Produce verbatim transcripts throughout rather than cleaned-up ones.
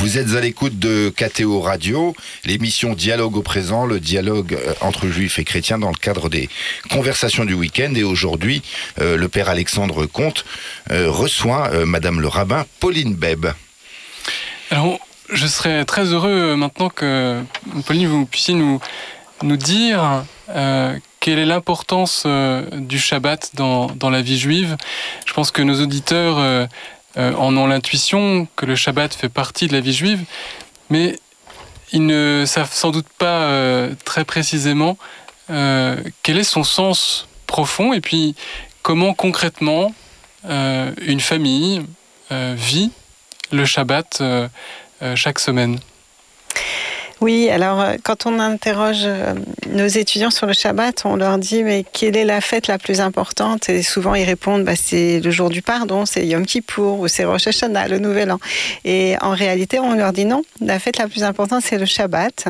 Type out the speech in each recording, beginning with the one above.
Vous êtes à l'écoute de K T O Radio, l'émission Dialogue au présent, le dialogue entre juifs et chrétiens dans le cadre des conversations du week-end. Et aujourd'hui, euh, le père Alexandre Comte euh, reçoit euh, Madame le rabbin Pauline Beb. Alors, je serais très heureux maintenant que, Pauline, vous puissiez nous, nous dire euh, quelle est l'importance euh, du Shabbat dans, dans la vie juive. Je pense que nos auditeurs euh, euh, en ont l'intuition que le Shabbat fait partie de la vie juive, mais ils ne savent sans doute pas euh, très précisément euh, quel est son sens profond et puis comment concrètement euh, une famille euh, vit le Shabbat euh, euh, chaque semaine. Oui, alors quand on interroge nos étudiants sur le Shabbat, on leur dit mais quelle est la fête la plus importante? Et souvent ils répondent bah, c'est le jour du pardon, c'est Yom Kippour ou c'est Rosh Hashanah, le Nouvel An. Et en réalité, on leur dit non, la fête la plus importante c'est le Shabbat.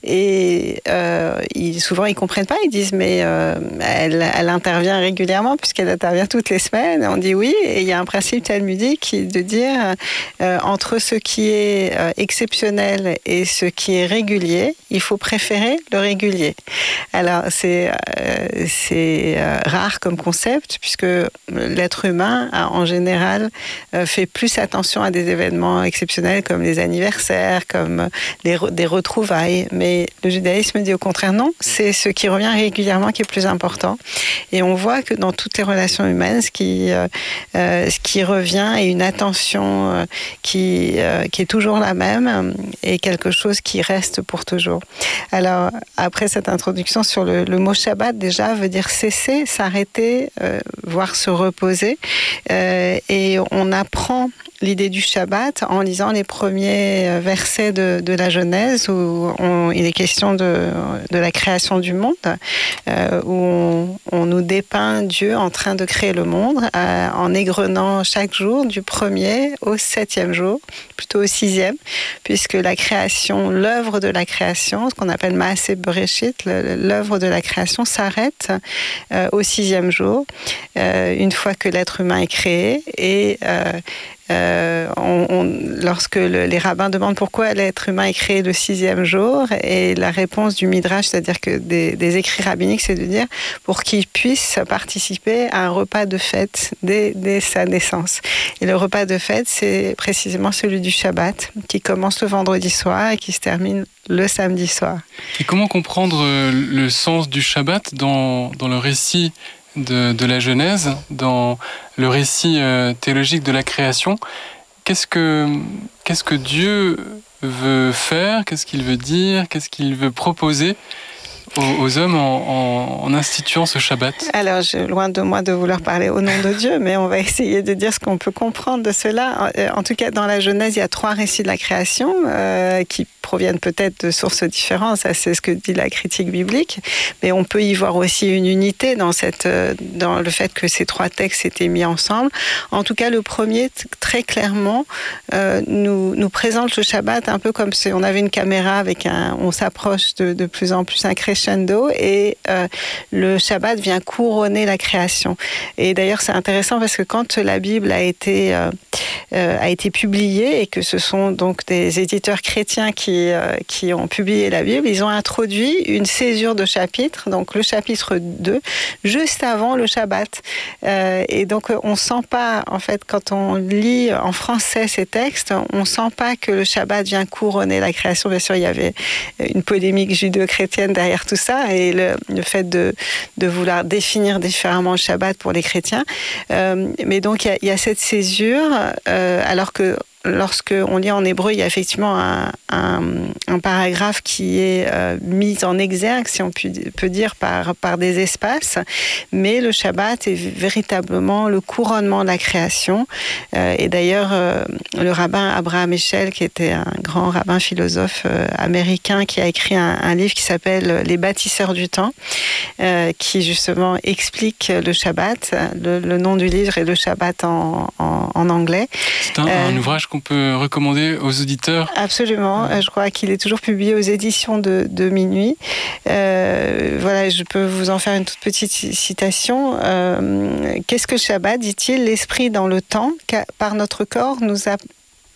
Et euh, ils, souvent ils comprennent pas, ils disent mais euh, elle, elle intervient régulièrement puisqu'elle intervient toutes les semaines. Et on dit oui, et il y a un principe talmudique qui est de dire euh, entre ce qui est euh, exceptionnel et ce qui est régulier, il faut préférer le régulier. Alors, c'est, euh, c'est euh, rare comme concept, puisque l'être humain, a, en général, euh, fait plus attention à des événements exceptionnels comme les anniversaires, comme les, des retrouvailles. Mais le judaïsme dit au contraire non, c'est ce qui revient régulièrement qui est plus important. Et on voit que dans toutes les relations humaines, ce qui, euh, euh, ce qui revient est une attention euh, qui, euh, qui est toujours la même et quelque chose qui reste pour toujours. Alors, après cette introduction sur le, le mot Shabbat, déjà, veut dire cesser, s'arrêter, euh, voire se reposer. Euh, et on apprend l'idée du Shabbat en lisant les premiers versets de, de la Genèse où on, il est question de, de la création du monde, euh, où on, on nous dépeint Dieu en train de créer le monde euh, en égrenant chaque jour du premier au septième jour, plutôt au sixième, puisque la création, l'œuvre de la création, ce qu'on appelle Maaseh Bereshit, l'œuvre de la création s'arrête euh, au sixième jour, euh, une fois que l'être humain est créé et euh, Euh, on, on, lorsque le, les rabbins demandent pourquoi l'être humain est créé le sixième jour, et la réponse du Midrash, c'est-à-dire que des, des écrits rabbiniques, c'est de dire pour qu'il puisse participer à un repas de fête dès, dès sa naissance. Et le repas de fête, c'est précisément celui du Shabbat, qui commence le vendredi soir et qui se termine le samedi soir. Et comment comprendre le sens du Shabbat dans, dans le récit De, de la Genèse, dans le récit euh, théologique de la création? Qu'est-ce que, qu'est-ce que Dieu veut faire? Qu'est-ce qu'il veut dire? Qu'est-ce qu'il veut proposer aux, aux hommes en, en, en instituant ce Shabbat? Alors, je, loin de moi de vouloir parler au nom de Dieu, mais on va essayer de dire ce qu'on peut comprendre de cela. En, en tout cas, dans la Genèse, il y a trois récits de la création euh, qui proviennent peut-être de sources différentes, ça c'est ce que dit la critique biblique, mais on peut y voir aussi une unité dans, cette, dans le fait que ces trois textes étaient mis ensemble. En tout cas, le premier, très clairement, euh, nous, nous présente le Shabbat un peu comme si on avait une caméra, avec un, on s'approche de, de plus en plus un crescendo, et euh, le Shabbat vient couronner la création. Et d'ailleurs, c'est intéressant parce que quand la Bible a été, euh, euh, a été publiée, et que ce sont donc des éditeurs chrétiens qui qui ont publié la Bible, ils ont introduit une césure de chapitre, donc le chapitre deux, juste avant le Shabbat. Euh, et donc, on ne sent pas, en fait, quand on lit en français ces textes, on ne sent pas que le Shabbat vient couronner la création. Bien sûr, il y avait une polémique judéo-chrétienne derrière tout ça, et le, le fait de, de vouloir définir différemment le Shabbat pour les chrétiens. Euh, mais donc, il y a, il y a cette césure, euh, alors que lorsque on lit en hébreu, il y a effectivement un, un, un paragraphe qui est euh, mis en exergue, si on peut, peut dire, par, par des espaces. Mais le Shabbat est véritablement le couronnement de la création. Euh, et d'ailleurs, euh, le rabbin Abraham Heschel, qui était un grand rabbin philosophe euh, américain, qui a écrit un, un livre qui s'appelle Les bâtisseurs du temps, euh, qui justement explique le Shabbat. Le, le nom du livre est le Shabbat en, en, en anglais. C'est un, euh, un ouvrage qu'on peut recommander aux auditeurs. Absolument. Ouais. Je crois qu'il est toujours publié aux éditions de, de Minuit. Euh, voilà, je peux vous en faire une toute petite citation. Euh, Qu'est-ce que Shabbat, dit-il? L'esprit dans le temps, par notre corps, nous a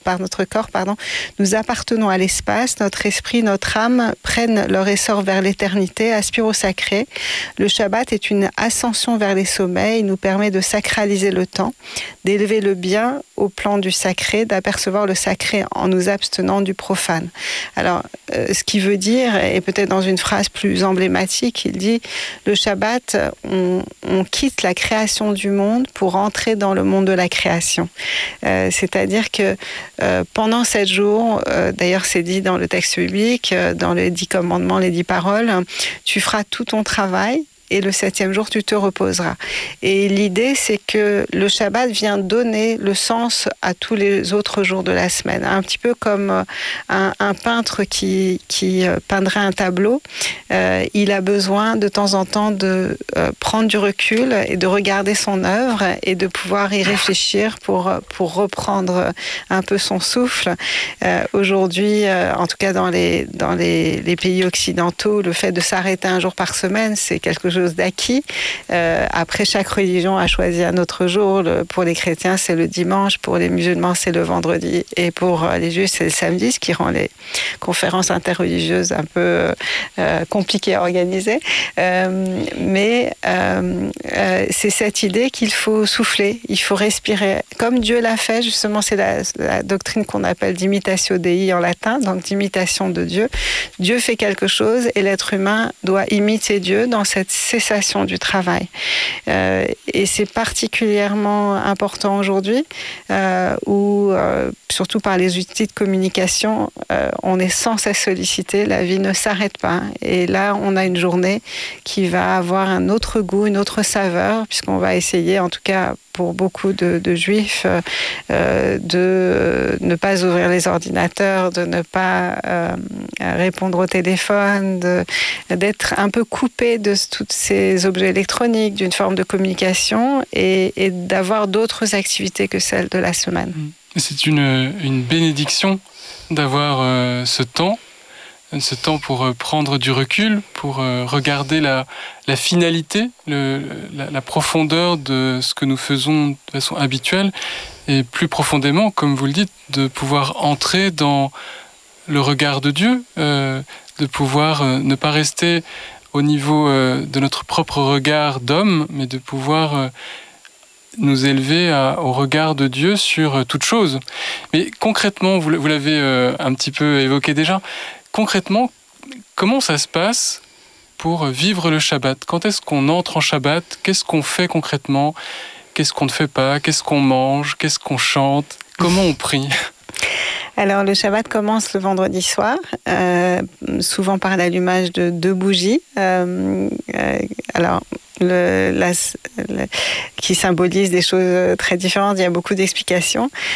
par notre corps, pardon, nous appartenons à l'espace, notre esprit, notre âme prennent leur essor vers l'éternité, aspirent au sacré. Le Shabbat est une ascension vers les sommets, il nous permet de sacraliser le temps, d'élever le bien au plan du sacré, d'apercevoir le sacré en nous abstenant du profane. Alors, euh, ce qui veut dire, et peut-être dans une phrase plus emblématique, il dit, le Shabbat, on, on quitte la création du monde pour entrer dans le monde de la création. Euh, c'est-à-dire que Euh, pendant sept jours, euh, d'ailleurs c'est dit dans le texte biblique, euh, dans les dix commandements, les dix paroles, tu feras tout ton travail et le septième jour, tu te reposeras. Et l'idée, c'est que le Shabbat vient donner le sens à tous les autres jours de la semaine. Un petit peu comme un, un peintre qui, qui peindrait un tableau. Euh, il a besoin de temps en temps de euh, prendre du recul et de regarder son œuvre et de pouvoir y réfléchir pour, pour reprendre un peu son souffle. Euh, aujourd'hui, euh, en tout cas dans les, dans les, les pays occidentaux, le fait de s'arrêter un jour par semaine, c'est quelque chose d'acquis. Euh, après, chaque religion a choisi un autre jour. Le, pour les chrétiens, c'est le dimanche. Pour les musulmans, c'est le vendredi. Et pour les juifs, c'est le samedi, ce qui rend les conférences interreligieuses un peu euh, compliquées à organiser. Euh, mais euh, euh, c'est cette idée qu'il faut souffler, il faut respirer. Comme Dieu l'a fait, justement, c'est la, la doctrine qu'on appelle d'imitatio Dei en latin, donc d'imitation de Dieu. Dieu fait quelque chose et l'être humain doit imiter Dieu dans cette cessation du travail. Euh, et c'est particulièrement important aujourd'hui euh, où, euh, surtout par les outils de communication, euh, on est sans cesse sollicité, la vie ne s'arrête pas. Et là, on a une journée qui va avoir un autre goût, une autre saveur, puisqu'on va essayer, en tout cas pour beaucoup de, de juifs, euh, de ne pas ouvrir les ordinateurs, de ne pas euh, répondre au téléphone, de, d'être un peu coupé de tous ces objets électroniques, d'une forme de communication et, et d'avoir d'autres activités que celles de la semaine. C'est une, une bénédiction d'avoir euh, ce temps, ce temps pour euh, prendre du recul, pour euh, regarder la, la finalité, le, la, la profondeur de ce que nous faisons de façon habituelle, et plus profondément, comme vous le dites, de pouvoir entrer dans le regard de Dieu, euh, de pouvoir euh, ne pas rester au niveau euh, de notre propre regard d'homme, mais de pouvoir euh, nous élever à, au regard de Dieu sur euh, toute chose. Mais concrètement, vous, vous l'avez euh, un petit peu évoqué déjà, concrètement, comment ça se passe pour vivre le Shabbat? Quand est-ce qu'on entre en Shabbat? Qu'est-ce qu'on fait concrètement? Qu'est-ce qu'on ne fait pas? Qu'est-ce qu'on mange? Qu'est-ce qu'on chante? Comment on prie? Alors, le Shabbat commence le vendredi soir, euh, souvent par l'allumage de deux bougies. Euh, euh, alors, le, la, le, qui symbolise des choses très différentes. Il y a beaucoup d'explications.